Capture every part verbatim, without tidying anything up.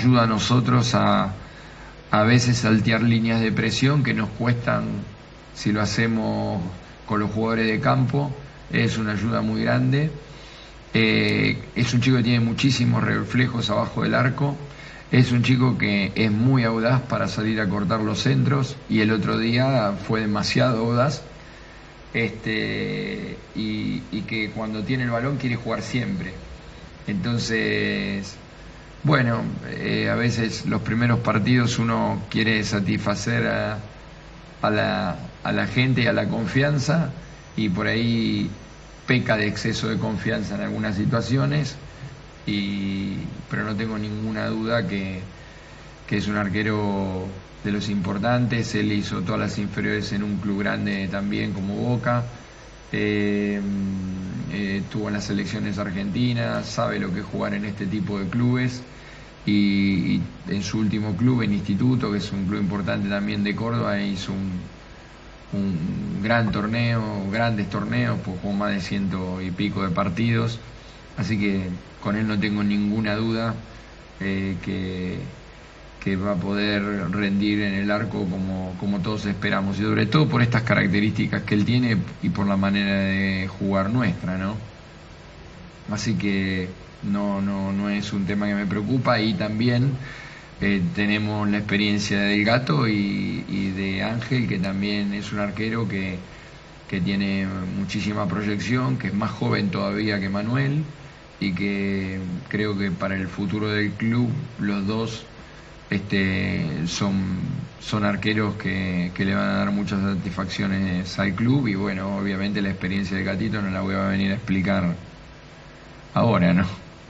ayuda a nosotros a a veces saltear líneas de presión que nos cuestan si lo hacemos con los jugadores de campo. Es una ayuda muy grande. Eh, es un chico que tiene muchísimos reflejos abajo del arco. Es un chico que es muy audaz para salir a cortar los centros, y el otro día fue demasiado audaz. Este, y, y que cuando tiene el balón quiere jugar siempre. Entonces, bueno, eh, a veces los primeros partidos uno quiere satisfacer a, a, la, a la gente y a la confianza, y por ahí peca de exceso de confianza en algunas situaciones, y, pero no tengo ninguna duda que, que es un arquero de los importantes. Él hizo todas las inferiores en un club grande también como Boca, eh, eh, estuvo en las selecciones argentinas, sabe lo que es jugar en este tipo de clubes, y, y en su último club, en Instituto, que es un club importante también de Córdoba, hizo un, un gran torneo, grandes torneos, pues jugó más de ciento y pico de partidos, así que con él no tengo ninguna duda eh, que, que va a poder rendir en el arco como, como todos esperamos, y sobre todo por estas características que él tiene y por la manera de jugar nuestra, ¿no? Así que no, no, no es un tema que me preocupa. Y también eh, tenemos la experiencia del Gato y, y de Ángel, que también es un arquero que, que tiene muchísima proyección, que es más joven todavía que Manuel, y que creo que para el futuro del club los dos este, son, son arqueros que, que le van a dar muchas satisfacciones al club. Y bueno, obviamente la experiencia del Gatito no la voy a venir a explicar ahora, ¿no?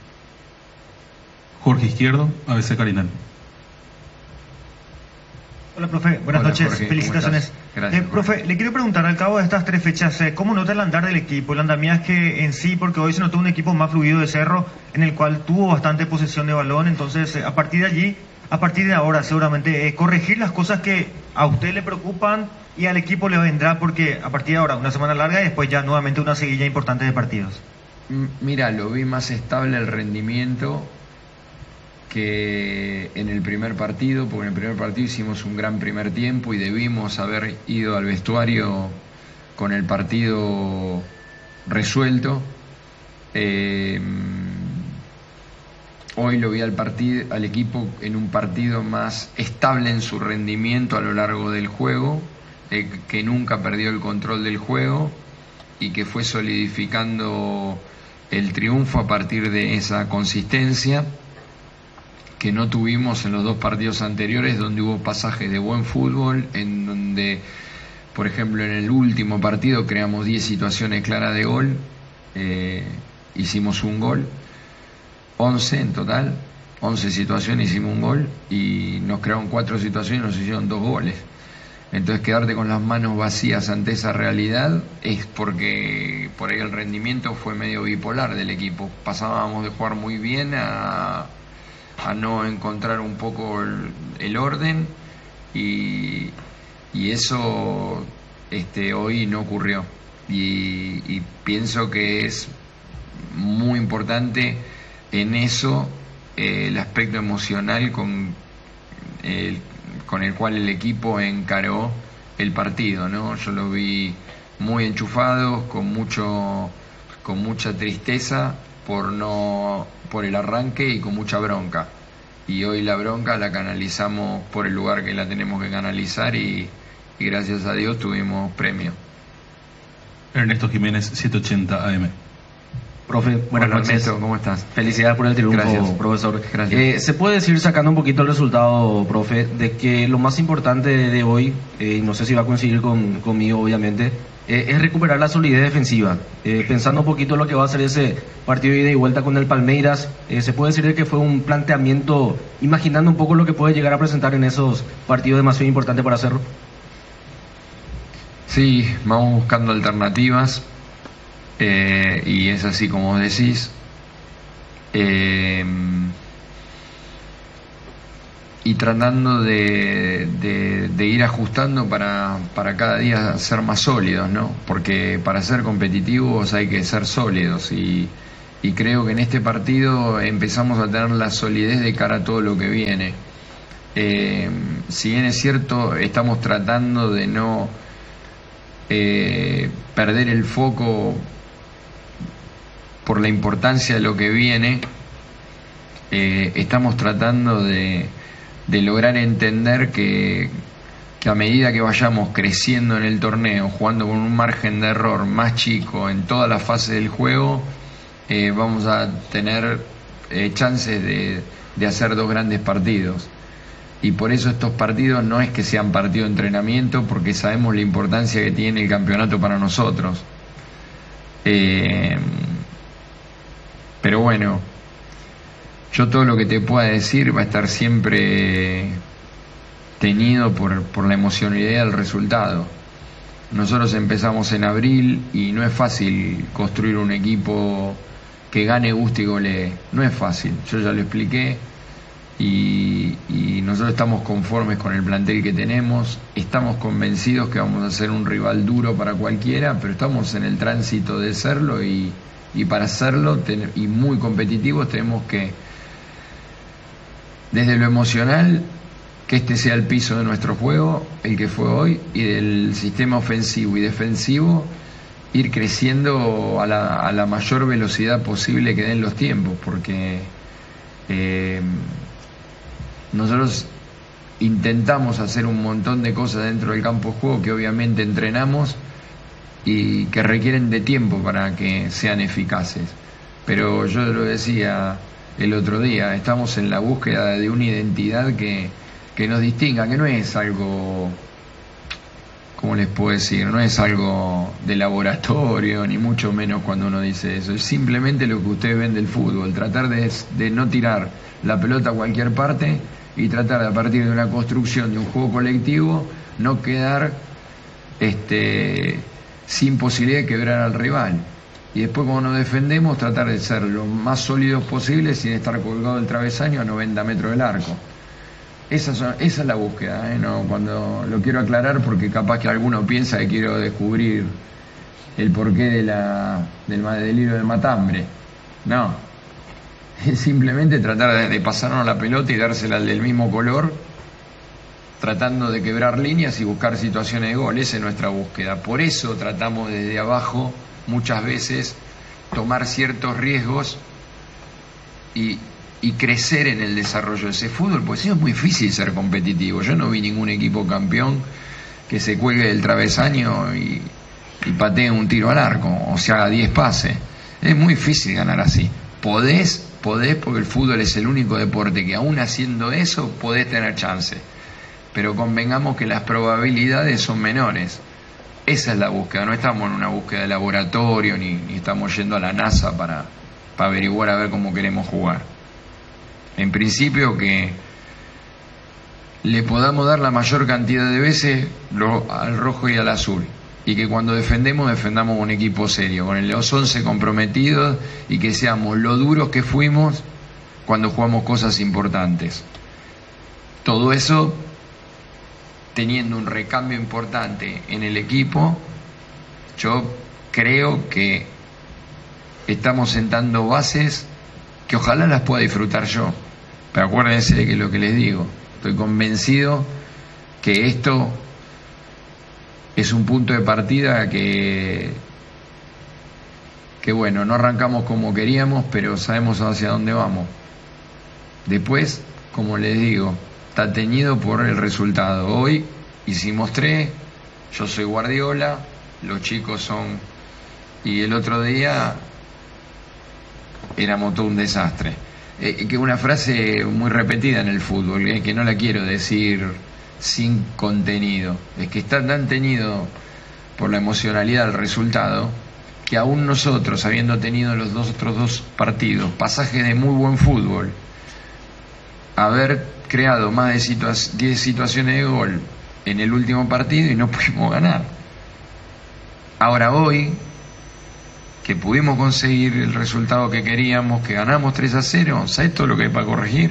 Jorge Izquierdo, A B C Carinal. Hola, profe. Buenas Hola, noches. Jorge, Felicitaciones. Gracias, eh, profe, le quiero preguntar, al cabo de estas tres fechas, eh, ¿cómo nota el andar del equipo? El andamiaje en sí, porque hoy se notó un equipo más fluido de Cerro, en el cual tuvo bastante posesión de balón. Entonces, eh, a partir de allí, a partir de ahora, seguramente, eh, corregir las cosas que a usted le preocupan y al equipo le vendrá, porque a partir de ahora, una semana larga y después ya nuevamente una seguilla importante de partidos. Mira, lo vi más estable el rendimiento que en el primer partido, porque en el primer partido hicimos un gran primer tiempo y debimos haber ido al vestuario con el partido resuelto. Eh, hoy lo vi al, partido, al equipo en un partido más estable en su rendimiento a lo largo del juego, eh, que nunca perdió el control del juego y que fue solidificando el triunfo a partir de esa consistencia que no tuvimos en los dos partidos anteriores, donde hubo pasajes de buen fútbol, en donde, por ejemplo, en el último partido creamos diez situaciones claras de gol, eh, hicimos un gol, once en total, once situaciones, hicimos un gol, y nos crearon cuatro situaciones y nos hicieron dos goles. Entonces, quedarte con las manos vacías ante esa realidad es porque por ahí el rendimiento fue medio bipolar del equipo. Pasábamos de jugar muy bien a, a no encontrar un poco el, el orden, y, y eso este, hoy no ocurrió. Y, y pienso que es muy importante en eso eh, el aspecto emocional con el con el cual el equipo encaró el partido, ¿no? Yo lo vi muy enchufados, con mucho, con mucha tristeza por no, por el arranque, y con mucha bronca. Y hoy la bronca la canalizamos por el lugar que la tenemos que canalizar, y, y gracias a Dios tuvimos premio. Ernesto Jiménez, setecientos ochenta A M. Profe, buenas Hola, noches. Ernesto, ¿cómo estás? Felicidades por el triunfo, Gracias. profesor. Gracias. Eh, ¿Se puede decir, sacando un poquito el resultado, profe, de que lo más importante de, de hoy, eh, y no sé si va a coincidir con, conmigo, obviamente, eh, es recuperar la solidez defensiva? Eh, pensando un poquito en lo que va a ser ese partido de ida y vuelta con el Palmeiras, eh, ¿se puede decir de que fue un planteamiento, imaginando un poco lo que puede llegar a presentar en esos partidos demasiado importantes para Cerro? Sí, vamos buscando alternativas, eh, y es así como decís. Eh, y tratando de, de, de ir ajustando para, para cada día ser más sólidos, ¿no? Porque para ser competitivos hay que ser sólidos, y, y creo que en este partido empezamos a tener la solidez de cara a todo lo que viene. Eh, si bien es cierto, estamos tratando de no eh, perder el foco por la importancia de lo que viene, eh, estamos tratando de, de lograr entender que, que a medida que vayamos creciendo en el torneo, jugando con un margen de error más chico en todas las fases del juego, eh, vamos a tener eh, chances de, de hacer dos grandes partidos. Y por eso estos partidos no es que sean partidos de entrenamiento, porque sabemos la importancia que tiene el campeonato para nosotros. Eh, pero bueno, yo todo lo que te pueda decir va a estar siempre teñido por, por la emocionalidad del resultado. Nosotros empezamos en abril y no es fácil construir un equipo que gane, guste y golee. No es fácil, yo ya lo expliqué. Y, y nosotros estamos conformes con el plantel que tenemos, estamos convencidos que vamos a ser un rival duro para cualquiera, pero estamos en el tránsito de serlo, y, y para serlo ten, y muy competitivos tenemos que, desde lo emocional, que este sea el piso de nuestro juego, el que fue hoy, y del sistema ofensivo y defensivo, ir creciendo a la, a la mayor velocidad posible que den los tiempos, porque eh, nosotros intentamos hacer un montón de cosas dentro del campo de juego que obviamente entrenamos y que requieren de tiempo para que sean eficaces. Pero yo lo decía el otro día, estamos en la búsqueda de una identidad que, que nos distinga, que no es algo, ¿cómo les puedo decir? No es algo de laboratorio, ni mucho menos cuando uno dice eso. Es simplemente lo que ustedes ven del fútbol, tratar de, de no tirar la pelota a cualquier parte y tratar de, a partir de una construcción de un juego colectivo, no quedar este, sin posibilidad de quebrar al rival. Y después, cuando nos defendemos, tratar de ser lo más sólidos posible sin estar colgado del travesaño a noventa metros del arco. Esa, son, esa es la búsqueda, ¿eh? No, cuando lo quiero aclarar, porque capaz que alguno piensa que quiero descubrir el porqué de la, del, del hilo del matambre. No. Es simplemente tratar de, de pasarnos la pelota y dársela del mismo color, tratando de quebrar líneas y buscar situaciones de gol. Esa es nuestra búsqueda. Por eso tratamos desde abajo muchas veces tomar ciertos riesgos y, y crecer en el desarrollo de ese fútbol, porque si no es muy difícil ser competitivo. Yo no vi ningún equipo campeón que se cuelgue del travesaño y, y patee un tiro al arco o se haga diez pases. Es muy difícil ganar así. Podés Podés, porque el fútbol es el único deporte que aún haciendo eso podés tener chance, pero convengamos que las probabilidades son menores. Esa es la búsqueda, no estamos en una búsqueda de laboratorio, ni, ni estamos yendo a la NASA para, para averiguar a ver cómo queremos jugar. En principio, que le podamos dar la mayor cantidad de veces lo, al rojo y al azul, y que cuando defendemos, defendamos un equipo serio, con los once comprometidos, y que seamos lo duros que fuimos cuando jugamos cosas importantes. Todo eso teniendo un recambio importante en el equipo. Yo creo que estamos sentando bases que ojalá las pueda disfrutar yo, pero acuérdense de que lo que les digo, estoy convencido que esto es un punto de partida que, que bueno, no arrancamos como queríamos, pero sabemos hacia dónde vamos. Después, como les digo, está teñido por el resultado. Hoy hicimos tres, yo soy Guardiola, los chicos son... Y el otro día éramos todo un desastre. Eh, que una frase muy repetida en el fútbol, eh, que no la quiero decir sin contenido, es que está tan teñido por la emocionalidad del resultado que aún nosotros, habiendo tenido los dos otros dos partidos pasajes de muy buen fútbol, haber creado más de situa- diez situaciones de gol en el último partido y no pudimos ganar. Ahora, hoy que pudimos conseguir el resultado que queríamos, que ganamos tres a cero, ¿sabes todo lo que hay para corregir?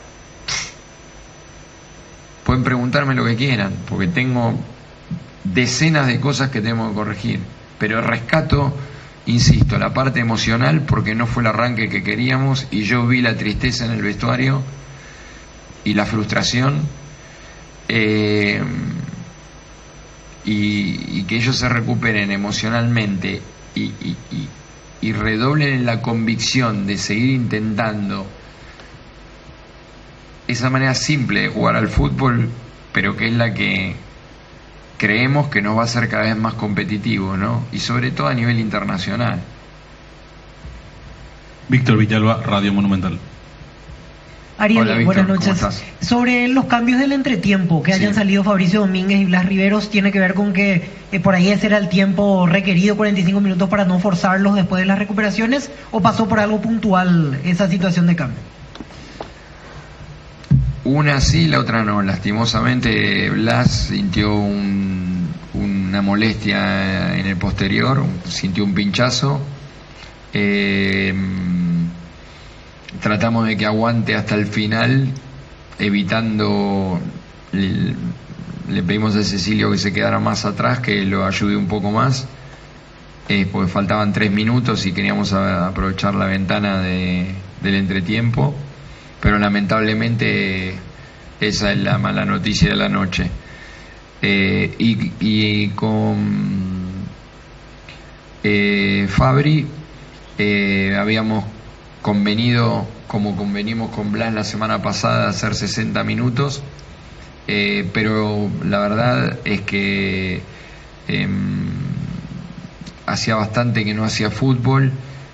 Pueden preguntarme lo que quieran, porque tengo decenas de cosas que tengo que corregir, pero rescato insisto, la parte emocional, porque no fue el arranque que queríamos y yo vi la tristeza en el vestuario y la frustración, eh, y, y que ellos se recuperen emocionalmente y, y, y, y redoblen en la convicción de seguir intentando esa manera simple de jugar al fútbol, pero que es la que creemos que nos va a hacer cada vez más competitivo, ¿no? Y sobre todo a nivel internacional. Víctor Villalba, Radio Monumental. Ariel, Hola, Víctor, buenas ¿cómo noches. estás? Sobre los cambios del entretiempo, que Sí. hayan salido Fabricio Domínguez y Blas Riveros, ¿tiene que ver con que eh, por ahí ese era el tiempo requerido, cuarenta y cinco minutos, para no forzarlos después de las recuperaciones, o pasó por algo puntual esa situación de cambio? Una sí, la otra no. Lastimosamente Blas sintió un, una molestia en el posterior, un- sintió un pinchazo. Eh, tratamos de que aguante hasta el final, evitando, le, le pedimos a Cecilio que se quedara más atrás, que lo ayude un poco más, eh, porque faltaban tres minutos y queríamos a- aprovechar la ventana de, del entretiempo, pero lamentablemente esa es la mala noticia de la noche. Eh, y, y con eh, Fabri eh, habíamos convenido, como convenimos con Blas la semana pasada, hacer sesenta minutos, eh, pero la verdad es que em, hacía bastante que no hacía fútbol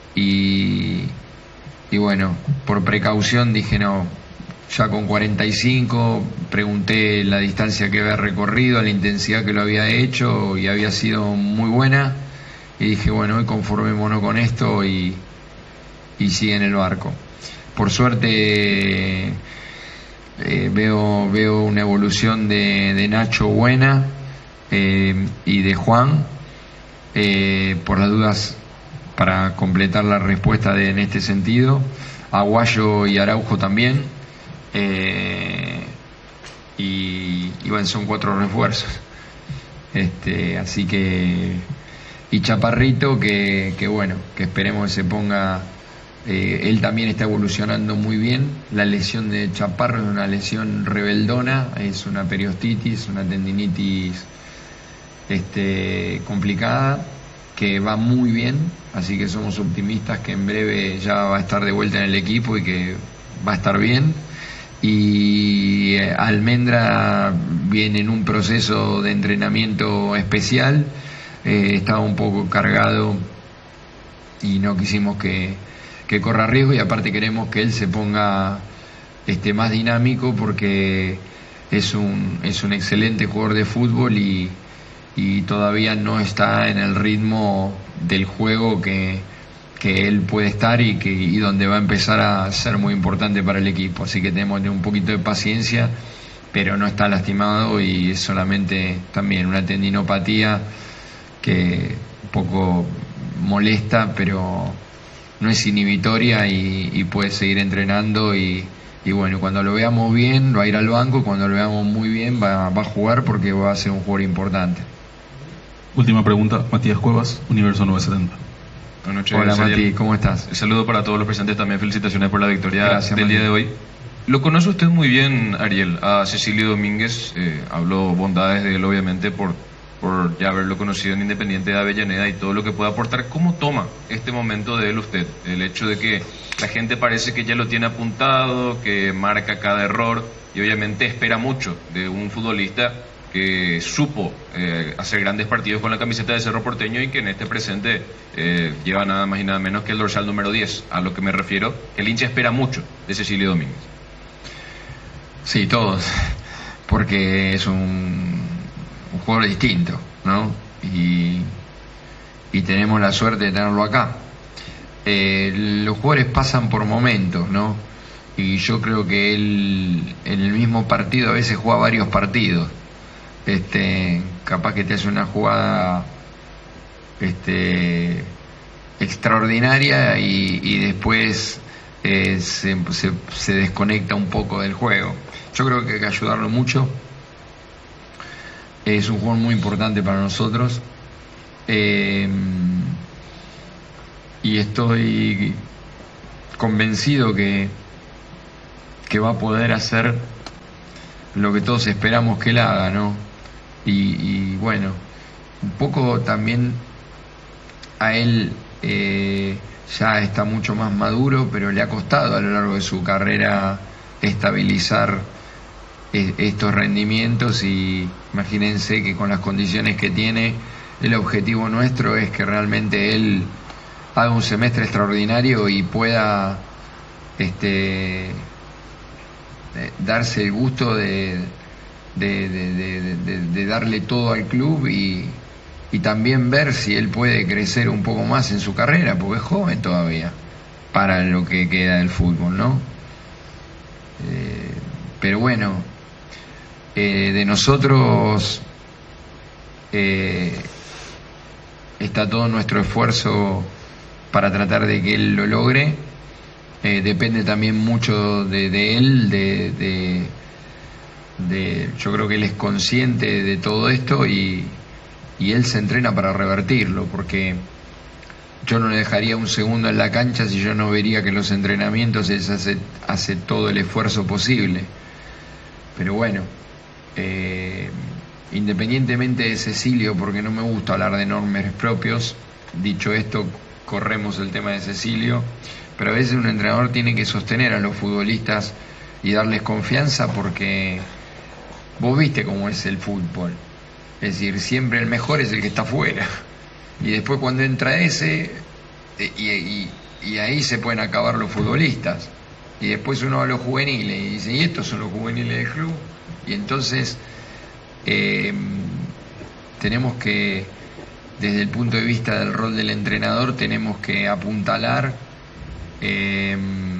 y, y bueno, por precaución dije no, ya con cuarenta y cinco pregunté la distancia que había recorrido, la intensidad que lo había hecho y había sido muy buena y dije bueno, hoy conformémonos con esto y, y sigue en el barco. Por suerte eh, veo, veo una evolución de, de Nacho buena, eh, y de Juan. Eh, por las dudas, para completar la respuesta de, en este sentido, Aguayo y Araujo también, eh, y, y bueno, son cuatro refuerzos, este, así que, y Chaparrito que, que bueno, que esperemos que se ponga, eh, él también está evolucionando muy bien. La lesión de Chaparro es una lesión rebeldona, es una periostitis, una tendinitis este, complicada, que va muy bien, así que somos optimistas que en breve ya va a estar de vuelta en el equipo y que va a estar bien. Y eh, Almendra viene en un proceso de entrenamiento especial, eh, estaba un poco cargado y no quisimos que, que corra riesgo, y aparte queremos que él se ponga este, más dinámico porque es un, es un excelente jugador de fútbol y y todavía no está en el ritmo del juego que, que él puede estar y, que, y donde va a empezar a ser muy importante para el equipo. Así que tenemos que tener un poquito de paciencia, pero no está lastimado y es solamente también una tendinopatía que un poco molesta, pero no es inhibitoria y, y puede seguir entrenando y, y bueno, cuando lo veamos bien va a ir al banco, cuando lo veamos muy bien va, va a jugar porque va a ser un jugador importante. Última pregunta, Matías Cuevas, Universo novecientos setenta. Buenas noches, Hola Ariel. Mati, ¿cómo estás? Un saludo para todos los presentes también, felicitaciones por la victoria Gracias, del Mati. día de hoy. Lo conoce usted muy bien, Ariel, a Cecilio Domínguez, eh, habló bondades de él obviamente por, por ya haberlo conocido en Independiente de Avellaneda y todo lo que puede aportar. ¿Cómo toma este momento de él usted? El hecho de que la gente parece que ya lo tiene apuntado, que marca cada error y obviamente espera mucho de un futbolista que supo eh, hacer grandes partidos con la camiseta de Cerro Porteño y que en este presente eh, lleva nada más y nada menos que el dorsal número diez. A lo que me refiero, el hincha espera mucho de Cecilio Domínguez. Sí, todos, porque es un, un jugador distinto, ¿no? Y, y tenemos la suerte de tenerlo acá. Eh, los jugadores pasan por momentos, ¿no? Y yo creo que él en el mismo partido a veces juega varios partidos. Este, capaz que te hace una jugada este, extraordinaria y, y después eh, se, se, se desconecta un poco del juego. Yo creo que hay que ayudarlo mucho. Es un jugador muy importante para nosotros. Eh, y estoy convencido que, que va a poder hacer lo que todos esperamos que él haga, ¿no? Y, y bueno, un poco también a él eh, ya está mucho más maduro, pero le ha costado a lo largo de su carrera estabilizar eh, estos rendimientos, y imagínense que con las condiciones que tiene, el objetivo nuestro es que realmente él haga un semestre extraordinario y pueda este eh, darse el gusto de de, de, de, de, de darle todo al club, y, y también ver si él puede crecer un poco más en su carrera, porque es joven todavía para lo que queda del fútbol, ¿no? Eh, pero bueno, eh, de nosotros eh, está todo nuestro esfuerzo para tratar de que él lo logre. Eh, depende también mucho de, de él, de, de, de, yo creo que él es consciente de todo esto, y, y él se entrena para revertirlo, porque yo no le dejaría un segundo en la cancha si yo no vería que los entrenamientos él hace, hace todo el esfuerzo posible. Pero bueno, eh, independientemente de Cecilio, porque no me gusta hablar de nombres propios, dicho esto, corremos el tema de Cecilio, pero a veces un entrenador tiene que sostener a los futbolistas y darles confianza, porque vos viste cómo es el fútbol, es decir, siempre el mejor es el que está afuera, y después cuando entra ese, y, y, y ahí se pueden acabar los futbolistas, y después uno va a los juveniles y dice, y estos son los juveniles del club, y entonces eh, tenemos que, desde el punto de vista del rol del entrenador, tenemos que apuntalar, eh,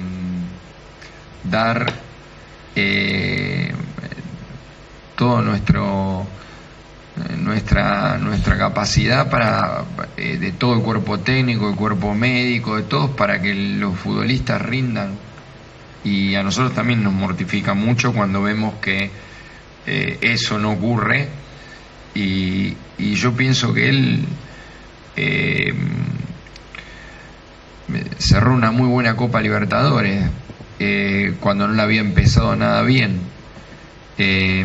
dar eh, todo nuestro nuestra nuestra capacidad para eh, de todo el cuerpo técnico, el cuerpo médico, de todos, para que los futbolistas rindan. Y a nosotros también nos mortifica mucho cuando vemos que eh, eso no ocurre, y, y yo pienso que él eh, cerró una muy buena Copa Libertadores eh, cuando no la había empezado nada bien, eh,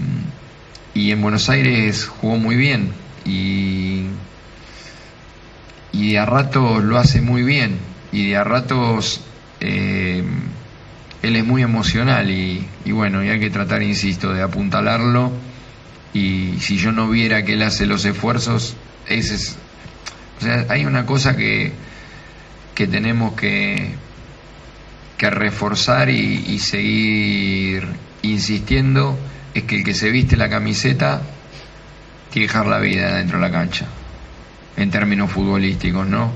y en Buenos Aires jugó muy bien, y, y de a ratos lo hace muy bien, y de a ratos eh, él es muy emocional, y, y bueno, y hay que tratar, insisto, de apuntalarlo, y si yo no viera que él hace los esfuerzos, ese es, o sea, hay una cosa que que tenemos que que reforzar y, y seguir insistiendo, es que el que se viste la camiseta tiene que dejar la vida dentro de la cancha, en términos futbolísticos, ¿no?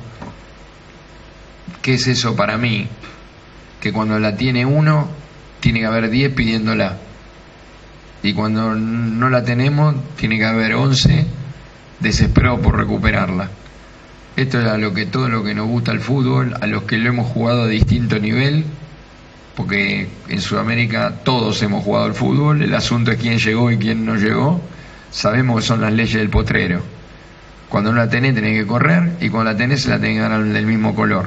¿Qué es eso para mí? Que cuando la tiene uno, tiene que haber diez pidiéndola, y cuando no la tenemos, tiene que haber once desesperados por recuperarla. Esto es a lo que todo lo que nos gusta el fútbol, a los que lo hemos jugado a distinto nivel, porque en Sudamérica todos hemos jugado al fútbol, el asunto es quién llegó y quién no llegó. Sabemos que son las leyes del potrero. Cuando no la tenés, tenés que correr, y cuando la tenés, se la tenés que ganar del mismo color.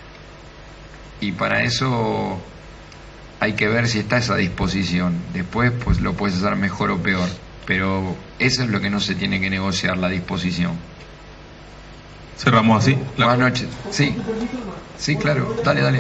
Y para eso hay que ver si está a esa disposición. Después pues lo puedes hacer mejor o peor, pero eso es lo que no se tiene que negociar, la disposición. Cerramos así. La... Buenas noches. Sí, sí, claro, dale, dale.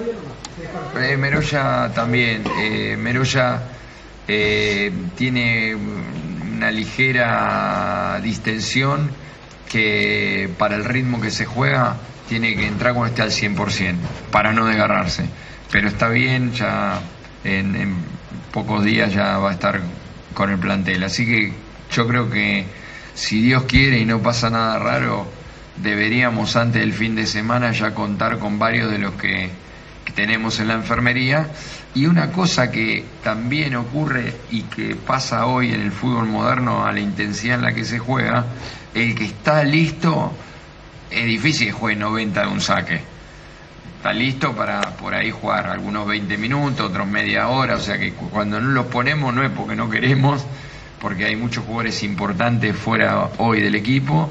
Eh, Meroya también, eh, Meroya eh, tiene una ligera distensión que para el ritmo que se juega tiene que entrar cuando esté al cien por ciento para no desgarrarse, pero está bien, ya en, en pocos días ya va a estar con el plantel, así que yo creo que si Dios quiere y no pasa nada raro, deberíamos antes del fin de semana ya contar con varios de los que, que tenemos en la enfermería. Y una cosa que también ocurre y que pasa hoy en el fútbol moderno, a la intensidad en la que se juega, el que está listo, es difícil que juegue noventa de un saque. Está listo para por ahí jugar algunos veinte minutos, otros media hora, o sea que cuando no los ponemos no es porque no queremos, porque hay muchos jugadores importantes fuera hoy del equipo,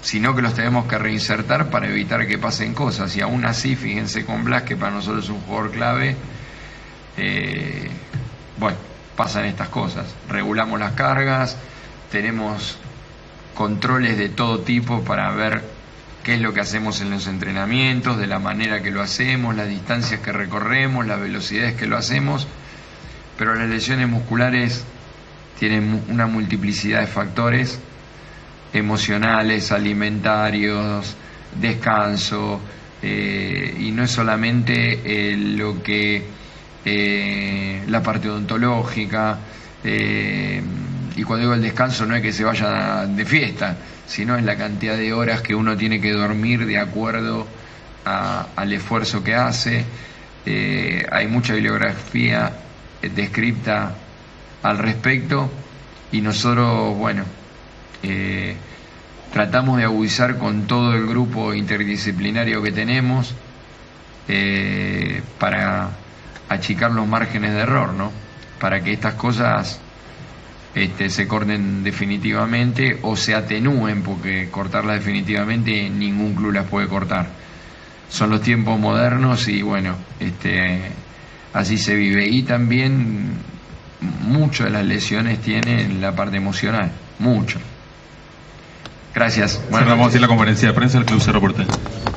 sino que los tenemos que reinsertar para evitar que pasen cosas. Y aún así, fíjense con Blas, que para nosotros es un jugador clave, eh, bueno, pasan estas cosas. Regulamos las cargas, tenemos controles de todo tipo para ver qué es lo que hacemos en los entrenamientos, de la manera que lo hacemos, las distancias que recorremos, las velocidades que lo hacemos, pero las lesiones musculares tienen una multiplicidad de factores emocionales, alimentarios, descanso, eh, y no es solamente eh, lo que eh, la parte odontológica, eh, y cuando digo el descanso no es que se vaya de fiesta, sino es la cantidad de horas que uno tiene que dormir de acuerdo a, al esfuerzo que hace. Eh, hay mucha bibliografía descrita al respecto, y nosotros, bueno, eh, tratamos de agudizar con todo el grupo interdisciplinario que tenemos eh, para achicar los márgenes de error, ¿no? Para que estas cosas este, se corten definitivamente o se atenúen, porque cortarlas definitivamente ningún club las puede cortar. Son los tiempos modernos y bueno, este, así se vive. Y también mucho de las lesiones tienen la parte emocional, mucho. Gracias. Bueno, cerramos así la conferencia de prensa del Club Cerro Porteño.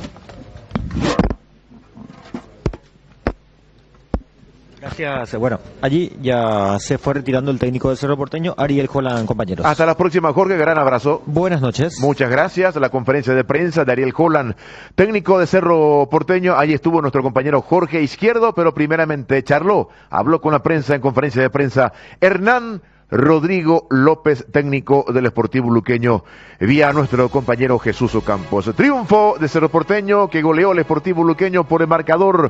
Gracias. Bueno, allí ya se fue retirando el técnico del Cerro Porteño, Ariel Holland, compañeros. Hasta la próxima, Jorge. Gran abrazo. Buenas noches. Muchas gracias. La conferencia de prensa de Ariel Holland, técnico de Cerro Porteño. Allí estuvo nuestro compañero Jorge Izquierdo, pero primeramente charló, habló con la prensa en conferencia de prensa Hernán Rodrigo López, técnico del Sportivo Luqueño, vía nuestro compañero Jesús Ocampos. Triunfo de Cerro Porteño que goleó al Sportivo Luqueño por el marcador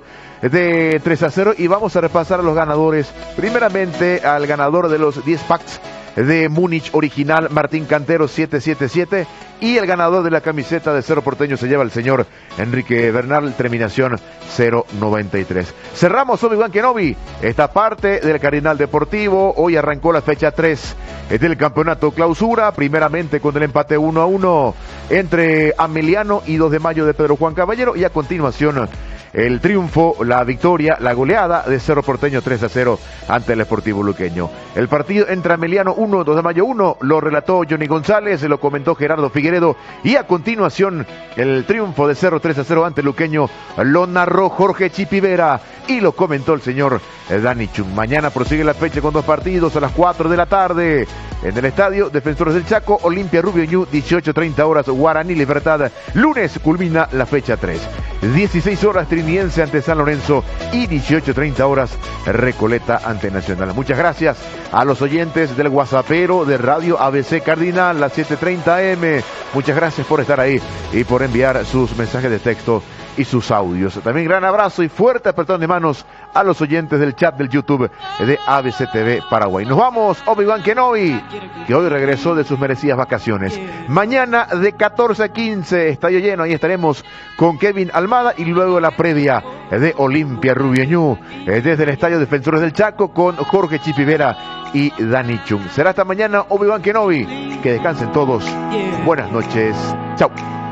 de tres a cero, y vamos a repasar a los ganadores. Primeramente al ganador de los diez packs de Múnich original, Martín Cantero, siete siete siete, y el ganador de la camiseta de Cerro Porteño se lleva el señor Enrique Bernal, terminación cero noventa y tres. Cerramos Obi-Wan Kenobi esta parte del Cardinal Deportivo. Hoy arrancó la fecha tres del campeonato clausura, primeramente con el empate uno a uno entre Ameliano y dos de mayo de Pedro Juan Caballero, y a continuación el triunfo, la victoria, la goleada de Cerro Porteño tres a cero ante el Sportivo Luqueño. El partido entre Ameliano uno, dos de mayo uno, lo relató Johnny González, se lo comentó Gerardo Figueredo, y a continuación el triunfo de Cerro tres a cero ante Luqueño lo narró Jorge Chipivera y lo comentó el señor Dani Chung. Mañana prosigue la fecha con dos partidos a las cuatro de la tarde en el estadio Defensores del Chaco, Olimpia Rubio Ñu, dieciocho treinta horas Guaraní Libertad. Lunes culmina la fecha tres, dieciséis horas Triniense ante San Lorenzo y dieciocho treinta horas Recoleta ante Nacional. Muchas gracias a los oyentes del WhatsAppero de Radio A B C Cardinal, las siete treinta A M. Muchas gracias por estar ahí y por enviar sus mensajes de texto y sus audios. También gran abrazo y fuerte apretón de manos a los oyentes del chat del YouTube de A B C T V Paraguay. Nos vamos, Obi-Wan Kenobi, que hoy regresó de sus merecidas vacaciones. Mañana de catorce a quince, estadio lleno, ahí estaremos con Kevin Almada, y luego la previa de Olimpia Rubio Ñu desde el estadio Defensores del Chaco con Jorge Chipivera y Dani Chung. Será hasta mañana, Obi-Wan Kenobi. Que descansen todos. Buenas noches. Chao.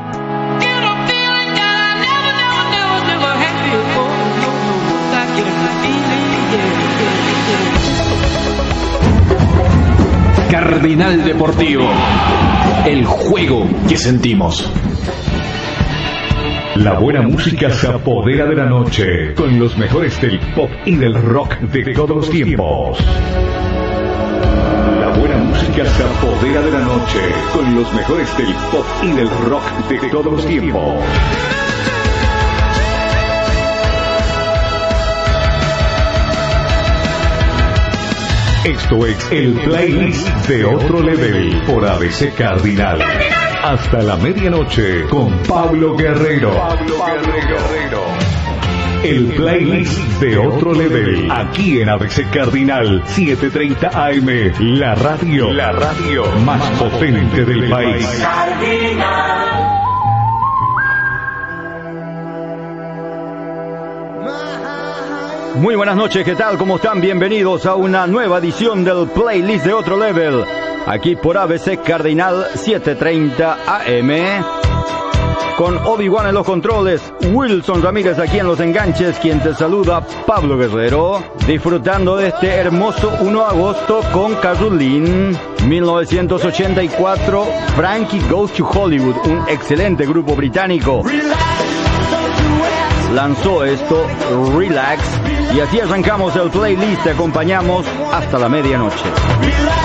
Cardinal Deportivo, el juego que sentimos. La buena música se apodera de la noche con los mejores del pop y del rock de todos los tiempos. La buena música se apodera de la noche con los mejores del pop y del rock de todos los tiempos. Esto es el playlist de Otro Level por A B C Cardinal. Hasta la medianoche con Pablo Guerrero. Pablo Guerrero. El playlist de Otro Level, aquí en A B C Cardinal, siete treinta A M, la radio, la radio más potente del país. Muy buenas noches, ¿qué tal? ¿Cómo están? Bienvenidos a una nueva edición del playlist de Otro Level. aquí por A B C Cardinal setecientos treinta A M. Con Obi-Wan en los controles, Wilson Ramírez aquí en los enganches, quien te saluda, Pablo Guerrero, disfrutando de este hermoso uno de agosto con Carolyn. mil novecientos ochenta y cuatro, Frankie Goes to Hollywood, un excelente grupo británico, lanzó esto, Relax, y así arrancamos el playlist, te acompañamos hasta la medianoche.